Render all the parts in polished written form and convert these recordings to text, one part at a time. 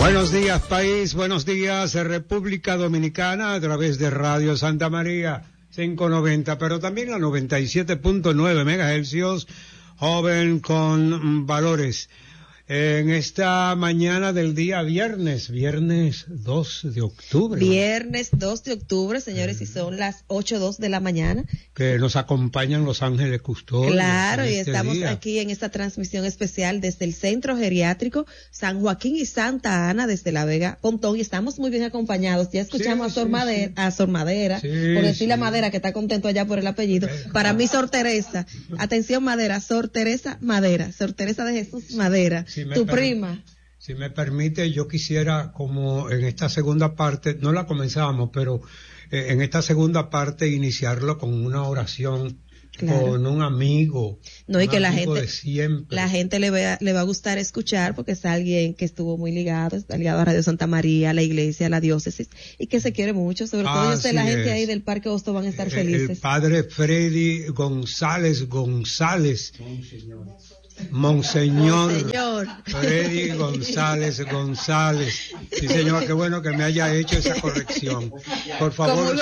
Buenos días, país. Buenos días, República Dominicana, a través de Radio Santa María 590, pero también a 97.9 megahercios, joven con valores. En esta mañana del día viernes 2 de octubre. Viernes 2 de octubre, señores, y son las 8:02 de la mañana. Que nos acompañan los ángeles custodios. Claro, y estamos aquí en esta transmisión especial desde el Centro Geriátrico San Joaquín y Santa Ana, desde La Vega, Pontón, y estamos muy bien acompañados. Ya escuchamos a Sor Madera, por decirle a Madera, que está contento allá por el apellido. Para mí, Sor Teresa. Atención, Madera, Sor Teresa Madera, Sor Teresa de Jesús Madera. Tu prima. Si me permite, yo quisiera, como en esta segunda parte, no la comenzamos, pero en esta segunda parte iniciarlo con una oración, claro, con un amigo. No, y que la gente de siempre. La gente le va a gustar escuchar, porque es alguien que estuvo muy ligado, está ligado a Radio Santa María, a la iglesia, a la diócesis, y que se quiere mucho, sobre todo yo sé, la gente ahí del Parque Hosto van a estar felices. El padre Freddy González, Monseñor Freddy González. Sí, señor, qué bueno que me haya hecho esa corrección. Por favor,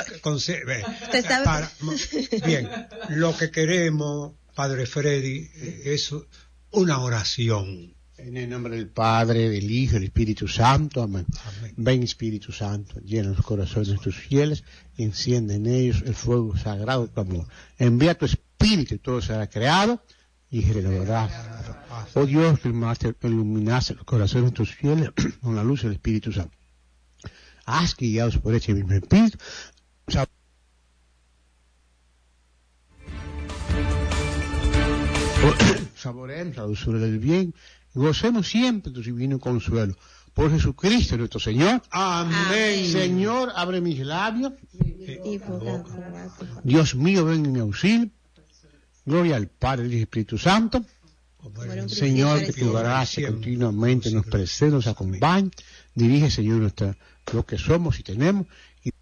bien, lo que queremos, Padre Freddy, es una oración. En el nombre del Padre, del Hijo y del Espíritu Santo. Amén. Amén. Ven, Espíritu Santo, llena los corazones de tus fieles y enciende en ellos el fuego sagrado de tu amor. Envía tu Espíritu y todo será creado y renovará. Oh Dios, que iluminaste los corazones de tus fieles con la luz del Espíritu Santo. Haz que guiados por este mismo Espíritu, saboreemos la dulzura del bien y gocemos siempre tu divino consuelo. Por Jesucristo nuestro Señor. Amén. Señor, abre mis labios. Dios mío, ven en mi auxilio. Gloria al Padre y al Espíritu Santo. Señor, que tu gracia continuamente nos precede, nos acompañe. Dirige, Señor, lo que somos y tenemos.